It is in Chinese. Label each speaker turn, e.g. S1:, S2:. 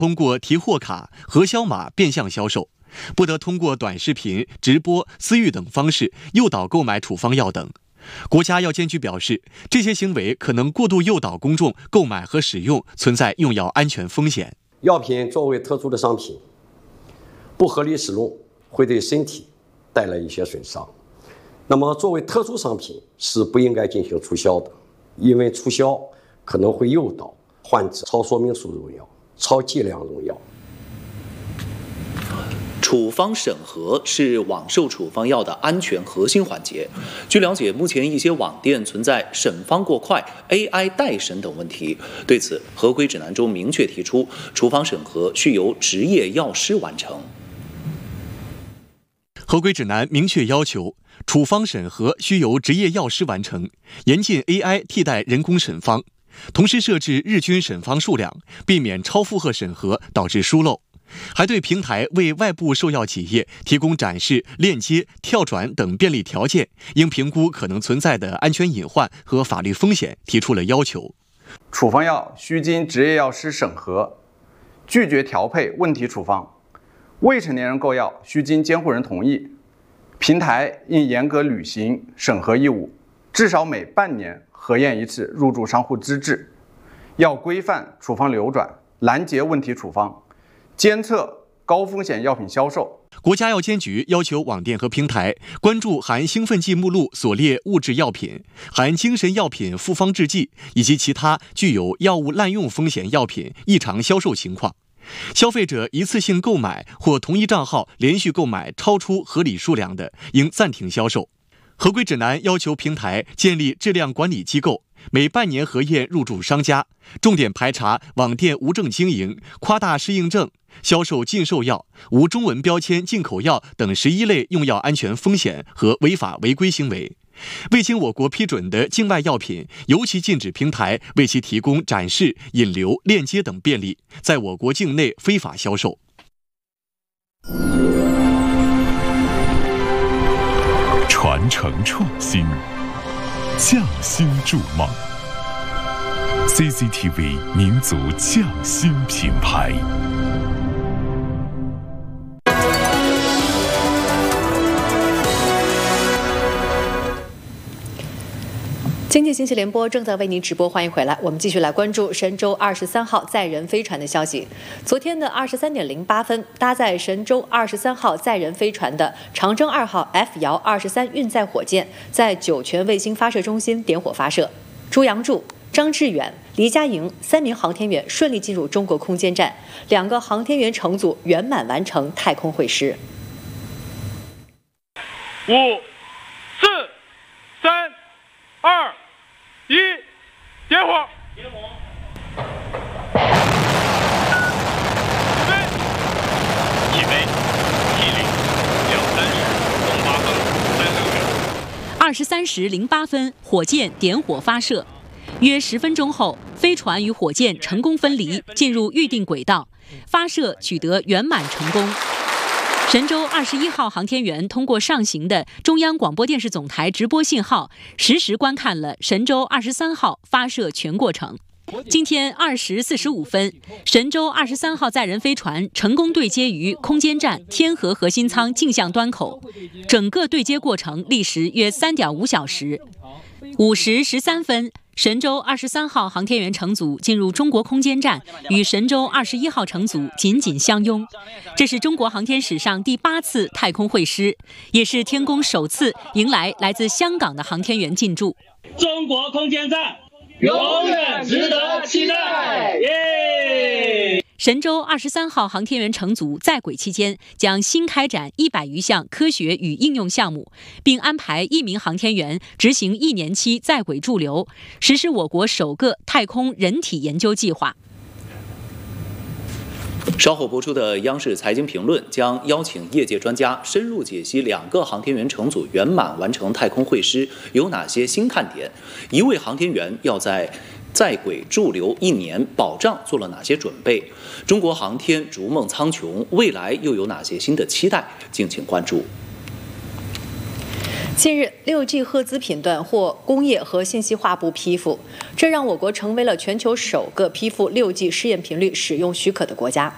S1: 通过提货卡、核销码变相销售，不得通过短视频、直播、私域等方式诱导购买处方药等。国家药监局表示，这些行为可能过度诱导公众购买和使用，存在用药安全风险。
S2: 药品作为特殊的商品，不合理使用会对身体带来一些损伤。那么，作为特殊商品是不应该进行促销的，因为促销可能会诱导患者超说明书用药、超剂量用药。
S3: 处方审核是网售处方药的安全核心环节。据了解，目前一些网店存在审方过快、AI 代审等问题。对此，合规指南中明确提出，处方审核需由执业药师完成。
S1: 合规指南明确要求，处方审核需由执业药师完成，严禁 AI 替代人工审方，同时设置日均审方数量，避免超负荷审核导致疏漏。还对平台为外部售药企业提供展示、链接、跳转等便利条件，应评估可能存在的安全隐患和法律风险，提出了要求。
S4: 处方药需经执业药师审核，拒绝调配问题处方。未成年人购药需经监护人同意。平台应严格履行审核义务，至少每半年核验一次入驻商户资质。要规范处方流转，拦截问题处方，监测高风险药品销售。
S1: 国家药监局要求网店和平台关注含兴奋剂目录所列物质药品、含精神药品复方制剂以及其他具有药物滥用风险药品异常销售情况。消费者一次性购买或同一账号连续购买超出合理数量的，应暂停销售。合规指南要求平台建立质量管理机构，每半年核验入驻商家，重点排查网店无证经营、夸大适应症、销售禁售药、无中文标签进口药等11类用药安全风险和违法违规行为。未经我国批准的境外药品，尤其禁止平台为其提供展示、引流、链接等便利，在我国境内非法销售。
S5: 传承创新，匠心筑梦。CCTV 民族匠心品牌。
S6: 经济信息联播正在为您直播，欢迎回来。我们继续来关注神舟23号载人飞船的消息。昨天的23点08分，搭载神舟23号载人飞船的长征2号 F-23运载火箭在酒泉卫星发射中心点火发射。朱杨柱、张志远、黎佳莹3名航天员顺利进入中国空间站，2个航天员乘组圆满完成太空会师。
S7: 5、4、3、2、1，点火！
S8: 起飞，T0，230，东8分
S9: 23时08分，火箭点火发射。约10分钟后，飞船与火箭成功分离，进入预定轨道，发射取得圆满成功。神舟21号航天员通过上行的中央广播电视总台直播信号，实时观看了神舟23号发射全过程。今天20时45分，神舟23号载人飞船成功对接于空间站天河核心舱径向端口，整个对接过程历时约3.5小时。5时13分，神舟23号航天员乘组进入中国空间站，与神舟21号乘组紧紧相拥。这是中国航天史上第8次太空会师，也是天宫首次迎来来自香港的航天员进驻。
S10: 中国空间站永远值得期待！耶！
S9: 神舟23号航天员乘组在轨期间，将新开展100余项科学与应用项目，并安排1名航天员执行1年期在轨驻留，实施我国首个太空人体研究计划。
S3: 稍后播出的央视财经评论将邀请业界专家深入解析2个航天员乘组圆满完成太空会师有哪些新看点，1位航天员要在轨驻留1年，保障做了哪些准备？中国航天逐梦苍穹，未来又有哪些新的期待？敬请关注。
S6: 近日，6G 赫兹频段获工业和信息化部批复，这让我国成为了全球首个批复6G 试验频率使用许可的国家。